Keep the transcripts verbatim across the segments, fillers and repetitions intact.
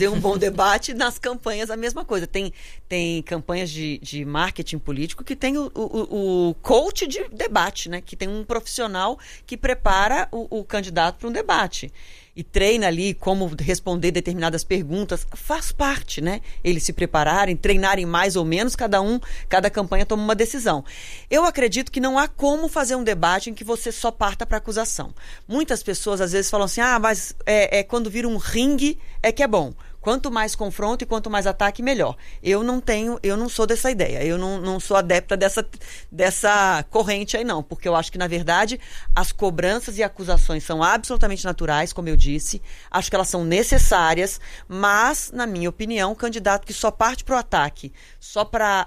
fazer um bom debate, nas campanhas a mesma coisa. Tem, tem campanhas de, de marketing político que tem o, o, o coach de debate, né? Que tem um profissional que prepara o, o candidato para um debate. E treina ali como responder determinadas perguntas, faz parte, né? Eles se prepararem, treinarem mais ou menos, cada um, cada campanha toma uma decisão. Eu acredito que não há como fazer um debate em que você só parta para acusação. Muitas pessoas às vezes falam assim, ah, mas é, é quando vira um ringue é que é bom. Quanto mais confronto e quanto mais ataque, melhor. Eu não tenho, eu não sou dessa ideia. Eu não, não sou adepta dessa, dessa corrente aí, não. Porque eu acho que, na verdade, as cobranças e acusações são absolutamente naturais, como eu disse. Acho que elas são necessárias, mas, na minha opinião, um candidato que só parte para o ataque, só para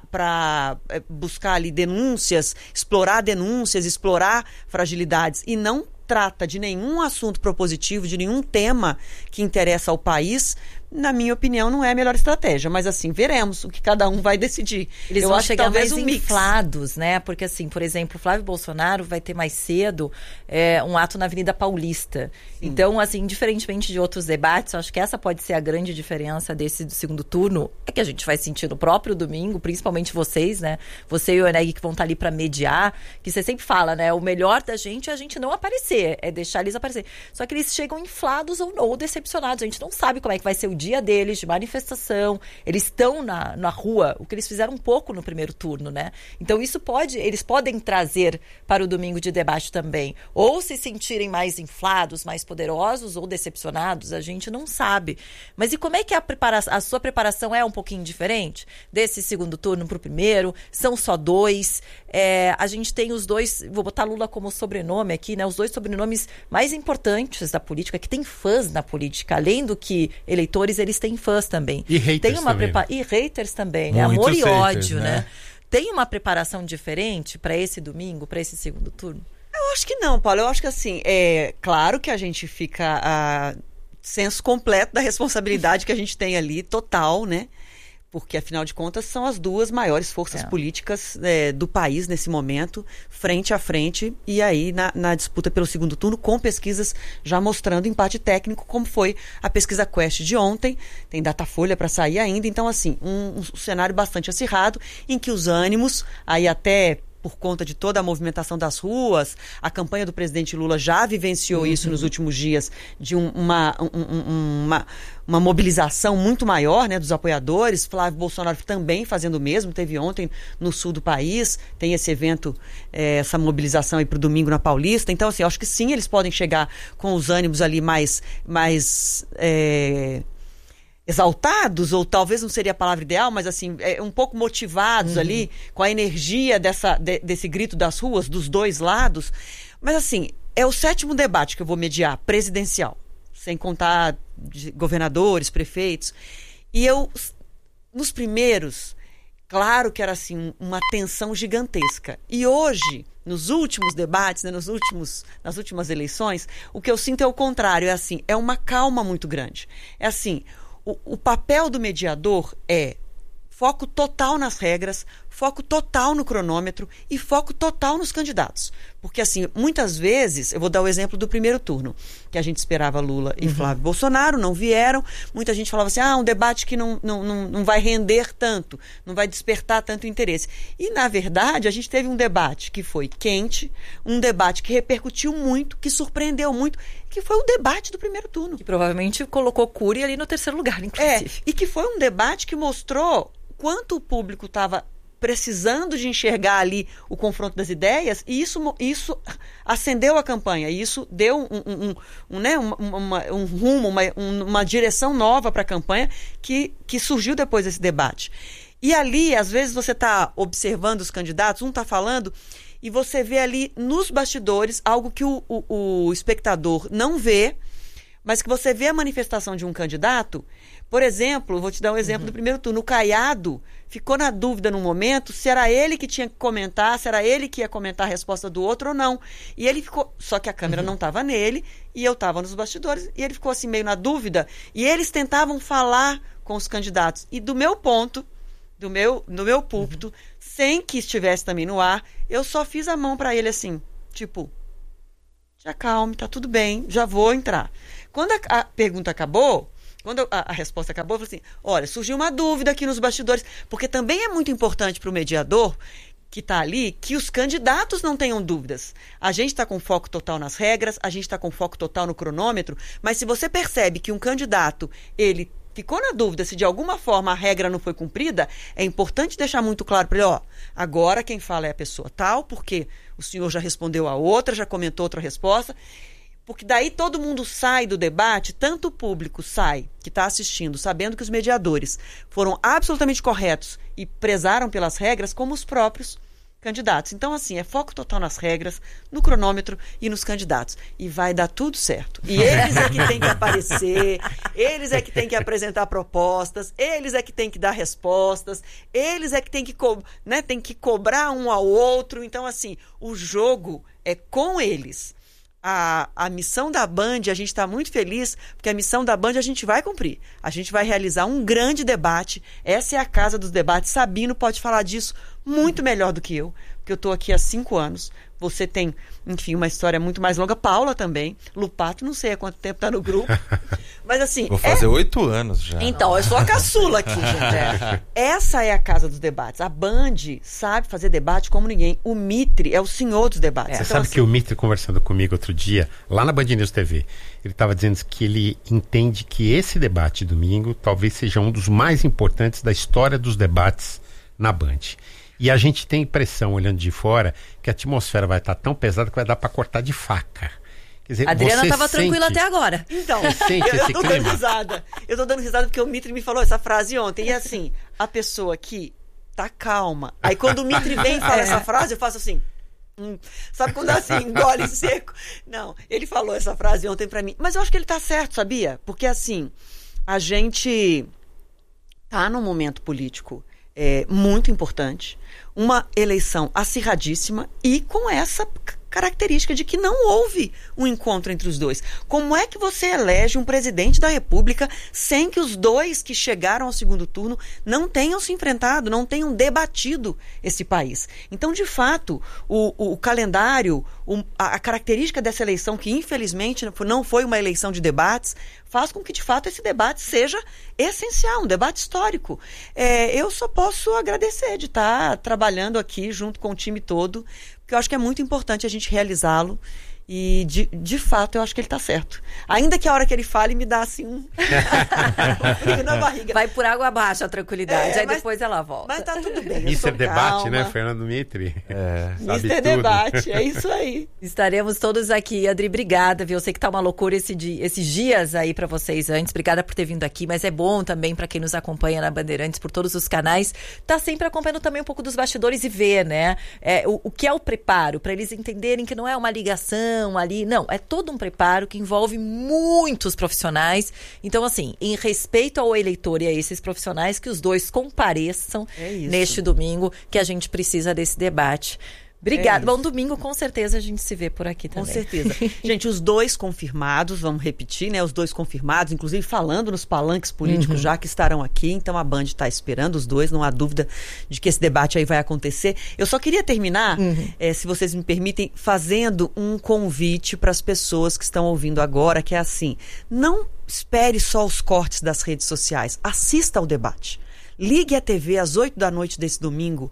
buscar ali denúncias, explorar denúncias, explorar fragilidades e não trata de nenhum assunto propositivo, de nenhum tema que interessa ao país, na minha opinião, não é a melhor estratégia. Mas, assim, veremos o que cada um vai decidir. Eles Eu vão acho chegar que talvez mais um inflados, né? Porque, assim, por exemplo, o Flávio Bolsonaro vai ter mais cedo é, um ato na Avenida Paulista. Sim. Então, assim, diferentemente de outros debates, eu acho que essa pode ser a grande diferença desse do segundo turno, é que a gente vai sentir no próprio domingo, principalmente vocês, né? Você e o Oneg que vão estar ali para mediar, que você sempre fala, né? O melhor da gente é a gente não aparecer, é deixar eles aparecer. Só que eles chegam inflados ou não, ou decepcionados. A gente não sabe como é que vai ser o dia deles, de manifestação. Eles estão na, na rua, o que eles fizeram um pouco no primeiro turno, né? Então isso pode, eles podem trazer para o domingo de debate também. Ou se sentirem mais inflados, mais poderosos ou decepcionados, a gente não sabe. Mas e como é que a, prepara- a sua preparação é um pouquinho diferente desse segundo turno para o primeiro? São só dois. É, a gente tem os dois, vou botar Lula como sobrenome aqui, né? Os dois sobrenomes mais importantes da política, que tem fãs na política, além do que eleitores, eles têm fãs também. E haters tem uma também. Prepa- e haters também, Muitos né? Amor e haters, ódio, né? né? Tem uma preparação diferente para esse domingo, para esse segundo turno? Eu acho que não, Paulo. Eu acho que, assim, é claro que a gente fica a senso completo da responsabilidade que a gente tem ali, total, né? Porque, afinal de contas, são as duas maiores forças é. políticas é, do país nesse momento, frente a frente, e aí na, na disputa pelo segundo turno, com pesquisas já mostrando empate técnico, como foi a pesquisa Quest de ontem, tem Datafolha para sair ainda, então, assim, um, um cenário bastante acirrado, em que os ânimos, aí até por conta de toda a movimentação das ruas, a campanha do presidente Lula já vivenciou uhum. isso nos últimos dias, de um, uma, um, uma, uma mobilização muito maior, né, dos apoiadores. Flávio Bolsonaro também fazendo o mesmo, teve ontem no sul do país, tem esse evento, é, essa mobilização aí para o domingo na Paulista. Então, assim, eu acho que sim, eles podem chegar com os ânimos ali mais... mais é, exaltados, ou talvez não seria a palavra ideal, mas assim, é, um pouco motivados uhum. ali, com a energia dessa, de, desse grito das ruas, dos dois lados. Mas assim, é o sétimo debate que eu vou mediar, presidencial, sem contar de governadores, prefeitos. E eu, nos primeiros, claro que era assim, uma tensão gigantesca. E hoje, nos últimos debates, né, nos últimos, nas últimas eleições, o que eu sinto é o contrário, é assim, é uma calma muito grande. É assim, O, o papel do mediador é foco total nas regras, foco total no cronômetro e foco total nos candidatos. Porque, assim, muitas vezes, eu vou dar o exemplo do primeiro turno, que a gente esperava Lula e uhum. Flávio Bolsonaro, não vieram. Muita gente falava assim, ah, um debate que não, não, não, não vai render tanto, não vai despertar tanto interesse. E, na verdade, a gente teve um debate que foi quente, um debate que repercutiu muito, que surpreendeu muito, que foi o debate do primeiro turno. Que provavelmente colocou Cury ali no terceiro lugar, inclusive. É, e que foi um debate que mostrou quanto o público estava precisando de enxergar ali o confronto das ideias, e isso, isso acendeu a campanha, e isso deu um, um, um, um, né, uma, uma, um rumo, uma, uma direção nova para a campanha que, que surgiu depois desse debate. E ali, às vezes, você está observando os candidatos, um está falando, e você vê ali nos bastidores algo que o, o, o espectador não vê, mas que você vê a manifestação de um candidato. Por exemplo, vou te dar um exemplo uhum. do primeiro turno. O Caiado ficou na dúvida num momento se era ele que tinha que comentar, se era ele que ia comentar a resposta do outro ou não. E ele ficou... Só que a câmera uhum. não estava nele e eu estava nos bastidores. E ele ficou assim meio na dúvida. E eles tentavam falar com os candidatos. E do meu ponto, do meu, do meu púlpito, uhum. sem que estivesse também no ar, eu só fiz a mão para ele assim, tipo... te acalme, tá tudo bem, já vou entrar. Quando a, a pergunta acabou, Quando a, a resposta acabou, eu falei assim, olha, surgiu uma dúvida aqui nos bastidores, porque também é muito importante para o mediador que está ali, que os candidatos não tenham dúvidas. A gente está com foco total nas regras, a gente está com foco total no cronômetro, mas se você percebe que um candidato, ele ficou na dúvida se de alguma forma a regra não foi cumprida, é importante deixar muito claro para ele, ó, agora quem fala é a pessoa tal, porque o senhor já respondeu a outra, já comentou outra resposta, porque daí todo mundo sai do debate, tanto o público sai, que está assistindo, sabendo que os mediadores foram absolutamente corretos e prezaram pelas regras, como os próprios candidatos. Então, assim, é foco total nas regras, no cronômetro e nos candidatos. E vai dar tudo certo. E eles é que têm que aparecer, eles é que têm que apresentar propostas, eles é que têm que dar respostas, eles é que têm que, co- né, têm que cobrar um ao outro. Então, assim, o jogo é com eles. A, a missão da Band, a gente está muito feliz, porque a missão da Band a gente vai cumprir. A gente vai realizar um grande debate. Essa é a casa dos debates. Sabino pode falar disso muito melhor do que eu, porque eu estou aqui há cinco anos. Você tem, enfim, uma história muito mais longa. Paula também. Lupato, não sei há quanto tempo está no grupo. Mas assim... Vou fazer oito é... anos já. Então, eu sou a caçula aqui, gente. Essa é a casa dos debates. A Band sabe fazer debate como ninguém. O Mitre é o senhor dos debates. Você então, sabe assim... que o Mitre, conversando comigo outro dia, lá na Band News T V, ele estava dizendo que ele entende que esse debate domingo talvez seja um dos mais importantes da história dos debates na Band. E a gente tem impressão, olhando de fora, que a atmosfera vai estar tão pesada que vai dar para cortar de faca. Quer dizer, a Adriana estava sente... tranquila até agora. Então, sente eu, eu esse tô clima? dando risada. Eu tô dando risada porque o Mitre me falou essa frase ontem. E assim, a pessoa que tá calma. Aí quando o Mitre vem e fala essa frase, eu faço assim... Hum, sabe quando assim, engole seco? Não, ele falou essa frase ontem pra mim. Mas eu acho que ele tá certo, sabia? Porque assim, a gente tá num momento político é, muito importante, uma eleição acirradíssima e com essa característica de que não houve um encontro entre os dois. Como é que você elege um presidente da República sem que os dois que chegaram ao segundo turno não tenham se enfrentado, não tenham debatido esse país? Então, de fato, o, o, o calendário, o, a, a característica dessa eleição, que infelizmente não foi uma eleição de debates, faz com que, de fato, esse debate seja essencial, um debate histórico. É, eu só posso agradecer de estar trabalhando aqui junto com o time todo, porque eu acho que é muito importante a gente realizá-lo e, de, de fato, eu acho que ele está certo. Ainda que a hora que ele fale me dá, assim, um frio na barriga. Vai por água abaixo a tranquilidade, É, aí mas- depois ela volta. Mas tá tudo bem. eu Mister tô Debate, calma. né, Fernando Mitre? É. Sabe Mister tudo. Debate, é isso aí. Estaremos todos aqui. Adri, obrigada, viu? Eu sei que tá uma loucura esse dia, esses dias aí pra vocês antes. Obrigada por ter vindo aqui, mas é bom também pra quem nos acompanha na Bandeirantes por todos os canais, tá sempre acompanhando também um pouco dos bastidores e ver, né? É, o, o que é o preparo, pra eles entenderem que não é uma ligação ali, não, é todo um preparo que envolve muitos profissionais. Então, assim, em respeito ao eleitor e a esses profissionais, que os dois compareçam É isso. neste domingo, que a gente precisa desse debate. Obrigada. É Bom, isso. domingo, com certeza, a gente se vê por aqui Com também. certeza. Gente, os dois confirmados, vamos repetir, né? Os dois confirmados, inclusive falando nos palanques políticos já que estarão aqui. Então a Band está esperando os dois, não há dúvida de que esse debate aí vai acontecer. Eu só queria terminar, eh, se vocês me permitem, fazendo um convite para as pessoas que estão ouvindo agora, que é assim, não espere só os cortes das redes sociais, assista ao debate. Ligue a T V às oito da noite desse domingo.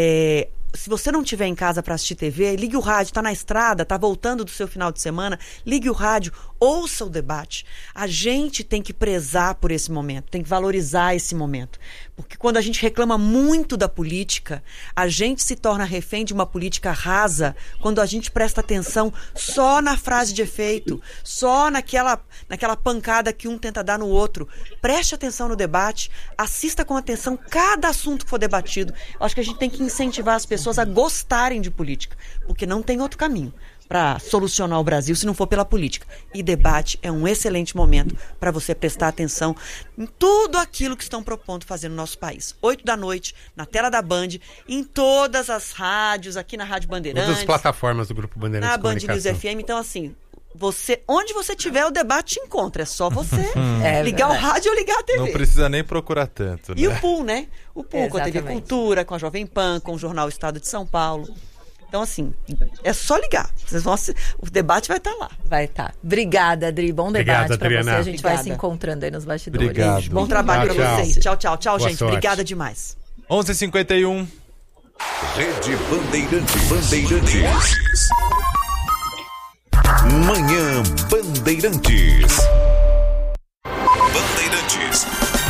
É, se você não estiver em casa para assistir T V, ligue o rádio, está na estrada, está voltando do seu final de semana, ligue o rádio, ouça o debate. A gente tem que prezar por esse momento, tem que valorizar esse momento. Porque quando a gente reclama muito da política, a gente se torna refém de uma política rasa quando a gente presta atenção só na frase de efeito, só naquela, naquela pancada que um tenta dar no outro. Preste atenção no debate, assista com atenção cada assunto que for debatido. Eu acho que a gente tem que incentivar as pessoas a gostarem de política, porque não tem outro caminho para solucionar o Brasil se não for pela política. E debate é um excelente momento para você prestar atenção em tudo aquilo que estão propondo fazer no nosso país. Oito da noite, na tela da Band, em todas as rádios, aqui na Rádio Bandeirantes, Todas as plataformas do Grupo Bandeirantes na de Band News Comunicação. F M. Então, assim, você, onde você tiver, o debate te encontra. É só você É ligar o verdade. rádio ou ligar a T V. Não precisa nem procurar tanto, né? E o Pool, né? O Pool com a T V Exatamente. Cultura, com a Jovem Pan, com o Jornal Estado de São Paulo. Então, assim, é só ligar. Vocês vão, o debate vai estar lá. Vai estar. Obrigada, Adri. Bom debate para você. A gente Obrigada. vai se encontrando aí nos bastidores. Obrigado. Bom trabalho para vocês. Tchau, tchau. Tchau, Boa gente. sorte. Obrigada demais. onze e cinquenta e um. Rede Bandeirantes. Bandeirantes. Manhã Bandeirantes. Bandeirantes.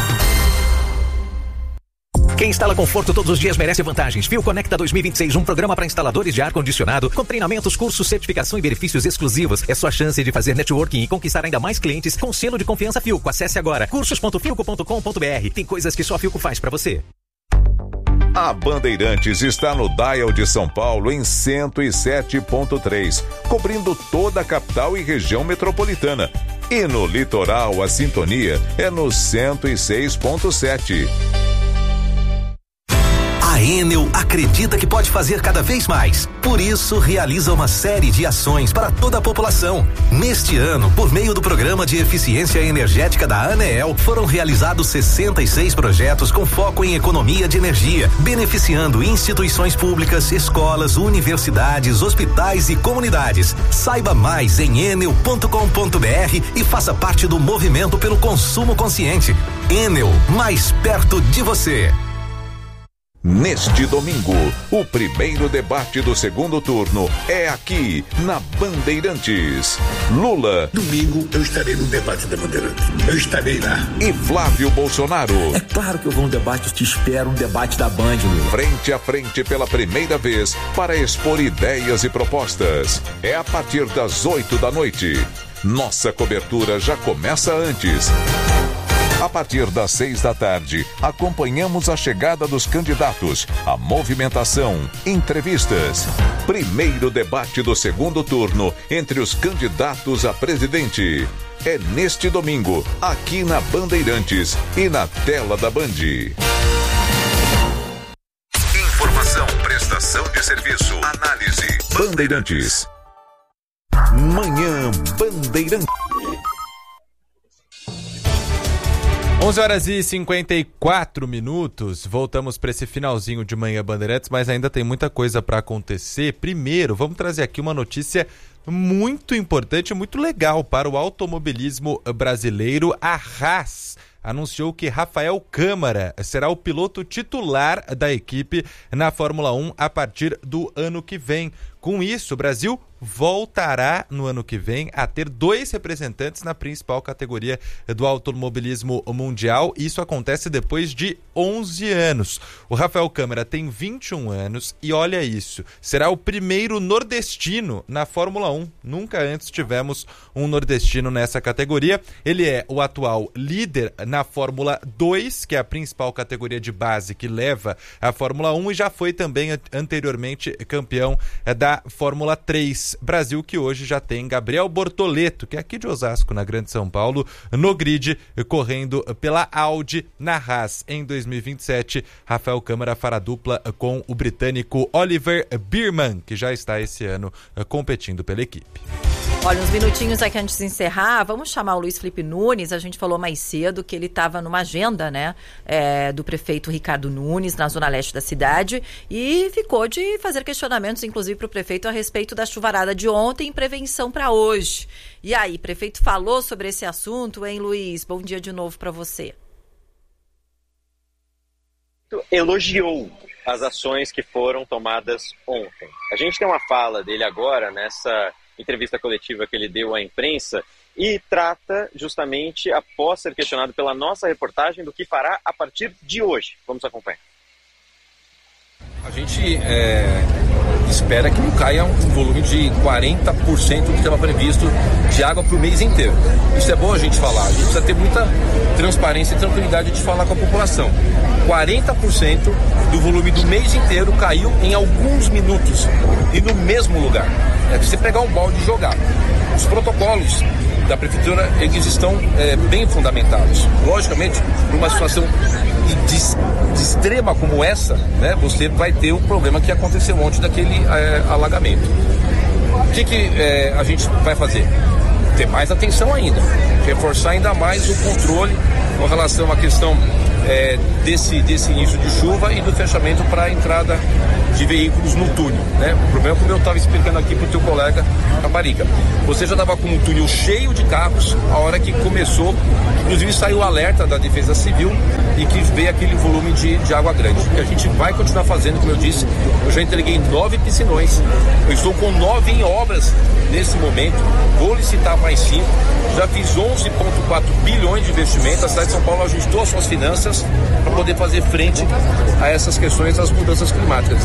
Quem instala conforto todos os dias merece vantagens. Fio Conecta dois mil e vinte e seis, um programa para instaladores de ar-condicionado, com treinamentos, cursos, certificação e benefícios exclusivos. É sua chance de fazer networking e conquistar ainda mais clientes com selo de confiança Filco. Acesse agora cursos ponto filco ponto com ponto br. Tem coisas que só a Filco faz para você. A Bandeirantes está no Dial de São Paulo em cento e sete ponto três, cobrindo toda a capital e região metropolitana. E no litoral, a sintonia é no cento e seis ponto sete. A Enel acredita que pode fazer cada vez mais. Por isso, realiza uma série de ações para toda a população. Neste ano, por meio do Programa de Eficiência Energética da ANEEL, foram realizados sessenta e seis projetos com foco em economia de energia, beneficiando instituições públicas, escolas, universidades, hospitais e comunidades. Saiba mais em enel ponto com ponto br e faça parte do movimento pelo consumo consciente. Enel, mais perto de você. Neste domingo, o primeiro debate do segundo turno é aqui na Bandeirantes. Lula. Domingo eu estarei no debate da Bandeirantes. Eu estarei lá. E Flávio Bolsonaro. É claro que eu vou no debate, eu te espero, um debate da Band, Lula. Frente a frente pela primeira vez para expor ideias e propostas. É a partir das oito da noite. Nossa cobertura já começa antes. A partir das seis da tarde, acompanhamos a chegada dos candidatos, a movimentação, entrevistas. Primeiro debate do segundo turno entre os candidatos a presidente. É neste domingo, aqui na Bandeirantes e na tela da Band. Informação, prestação de serviço, análise. Bandeirantes. Manhã Bandeirantes. onze horas e cinquenta e quatro minutos, voltamos para esse finalzinho de Manhã Bandeirantes, mas ainda tem muita coisa para acontecer. Primeiro, vamos trazer aqui uma notícia muito importante, muito legal para o automobilismo brasileiro. A Haas anunciou que Rafael Câmara será o piloto titular da equipe na Fórmula um a partir do ano que vem. Com isso, o Brasil voltará no ano que vem a ter dois representantes na principal categoria do automobilismo mundial. Isso acontece depois de onze anos. O Rafael Câmara tem vinte e um anos e olha isso, será o primeiro nordestino na Fórmula um. Nunca antes tivemos um nordestino nessa categoria. Ele é o atual líder na Fórmula dois, que é a principal categoria de base que leva a Fórmula um, e já foi também anteriormente campeão da Fórmula três. Brasil que hoje já tem Gabriel Bortoleto, que é aqui de Osasco, na Grande São Paulo, no grid, correndo pela Audi na Haas. Em dois mil e vinte e sete, Rafael Câmara fará dupla com o britânico Oliver Bierman, que já está esse ano competindo pela equipe. Olha, uns minutinhos aqui antes de encerrar, vamos chamar o Luiz Felipe Nunes. A gente falou mais cedo que ele estava numa agenda, né, é, do prefeito Ricardo Nunes, na zona leste da cidade, e ficou de fazer questionamentos, inclusive, para o prefeito a respeito da chuvarada de ontem e prevenção para hoje. E aí, prefeito falou sobre esse assunto, hein, Luiz? Bom dia de novo para você. Elogiou as ações que foram tomadas ontem. A gente tem uma fala dele agora nessa entrevista coletiva que ele deu à imprensa e trata justamente, após ser questionado pela nossa reportagem, do que fará a partir de hoje. Vamos acompanhar. A gente é, espera que não caia um volume de quarenta por cento do que estava previsto de água para o mês inteiro. Isso é bom a gente falar, a gente precisa ter muita transparência e tranquilidade de falar com a população. quarenta por cento do volume do mês inteiro caiu em alguns minutos e no mesmo lugar. É você pegar um balde e jogar. Os protocolos da prefeitura, eles estão é, bem fundamentados. Logicamente, numa situação de, de extrema como essa, né, você vai ter o problema que aconteceu ontem daquele é, alagamento. O que, que é, a gente vai fazer? Ter mais atenção ainda, reforçar ainda mais o controle com relação à questão é, desse, desse início de chuva e do fechamento para a entrada de veículos no túnel, né? O problema é como eu estava explicando aqui para o teu colega Caparica. Você já estava com o túnel cheio de carros a hora que começou, inclusive saiu o alerta da Defesa Civil e que veio aquele volume de, de água grande. Que a gente vai continuar fazendo, como eu disse, eu já entreguei nove piscinões, eu estou com nove em obras nesse momento, vou licitar mais cinco, já fiz onze vírgula quatro bilhões de investimento, a cidade de São Paulo ajustou as suas finanças para poder fazer frente a essas questões das mudanças climáticas.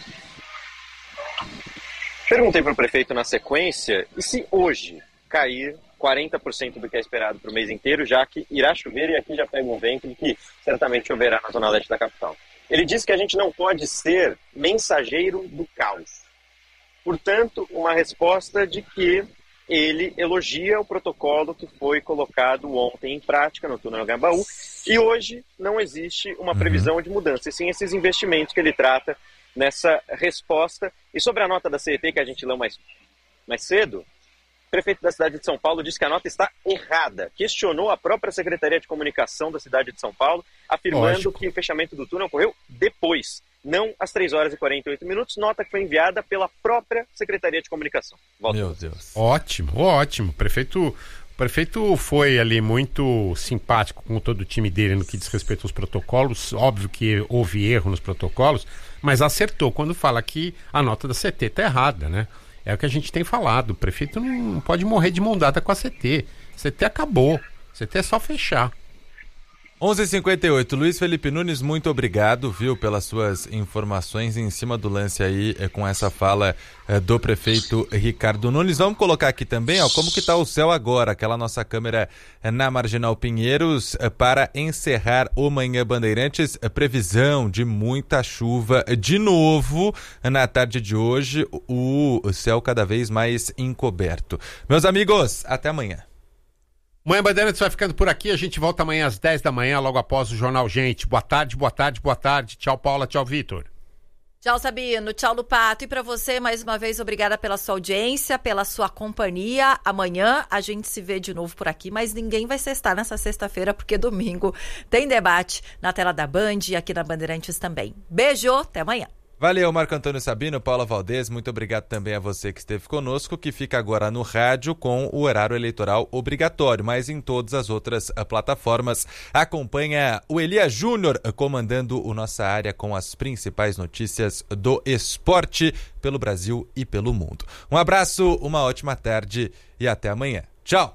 Perguntei para o prefeito na sequência, e se hoje cair quarenta por cento do que é esperado para o mês inteiro, já que irá chover, e aqui já pega um vento que certamente choverá na zona leste da capital. Ele disse que a gente não pode ser mensageiro do caos. Portanto, uma resposta de que ele elogia o protocolo que foi colocado ontem em prática no túnel Anhangabaú, e hoje não existe uma previsão de mudança, e sim esses investimentos que ele trata nessa resposta. E sobre a nota da C E T que a gente leu mais, mais cedo, o prefeito da cidade de São Paulo disse que a nota está errada, questionou a própria Secretaria de Comunicação da cidade de São Paulo, afirmando Lógico. que o fechamento do túnel ocorreu depois, não às três horas e quarenta e oito minutos, nota que foi enviada pela própria Secretaria de Comunicação. Volta. Meu Deus. Ótimo, ótimo. O prefeito, o prefeito foi ali muito simpático com todo o time dele no que diz respeito aos protocolos. Óbvio que houve erro nos protocolos, mas acertou quando fala que a nota da C T está errada, né? É o que a gente tem falado. O prefeito não pode morrer de mão dada com a C T. C T acabou. C T é só fechar. onze e cinquenta e oito, Luiz Felipe Nunes, muito obrigado, viu, pelas suas informações em cima do lance aí, é, com essa fala é, do prefeito Ricardo Nunes. Vamos colocar aqui também, ó, como que tá o céu agora, aquela nossa câmera é, na Marginal Pinheiros, é, para encerrar o Manhã Bandeirantes, é, previsão de muita chuva de novo na tarde de hoje, o, o céu cada vez mais encoberto. Meus amigos, até amanhã. Manhã Bandeirantes vai ficando por aqui, a gente volta amanhã às dez da manhã, logo após o Jornal Gente. Boa tarde, boa tarde, boa tarde. Tchau, Paula, tchau, Vitor. Tchau, Sabino, tchau, Lupato. E para você, mais uma vez, obrigada pela sua audiência, pela sua companhia. Amanhã a gente se vê de novo por aqui, mas ninguém vai sextar nessa sexta-feira, porque domingo tem debate na tela da Band e aqui na Bandeirantes também. Beijo, até amanhã. Valeu, Marco Antônio Sabino, Paula Valdez, muito obrigado também a você que esteve conosco, que fica agora no rádio com o horário eleitoral obrigatório, mas em todas as outras uh, plataformas. Acompanha o Elias Júnior uh, comandando o Nossa Área com as principais notícias do esporte pelo Brasil e pelo mundo. Um abraço, uma ótima tarde e até amanhã. Tchau!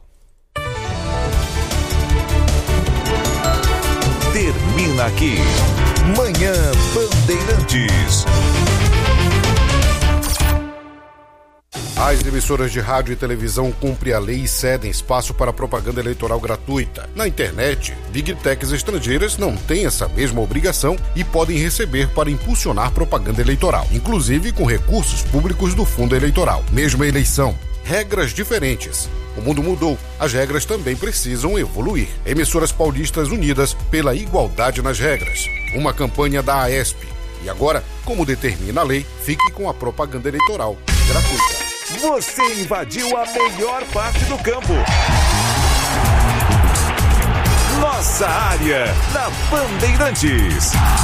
Termina aqui Manhã Bandeirantes. As emissoras de rádio e televisão cumprem a lei e cedem espaço para propaganda eleitoral gratuita. Na internet, Big Techs estrangeiras não têm essa mesma obrigação e podem receber para impulsionar propaganda eleitoral, inclusive com recursos públicos do fundo eleitoral. Mesma eleição, regras diferentes. O mundo mudou, as regras também precisam evoluir. Emissoras paulistas unidas pela igualdade nas regras. Uma campanha da AESP. E agora, como determina a lei, fique com a propaganda eleitoral gratuita. Você invadiu a melhor parte do campo. Nossa Área, na Bandeirantes.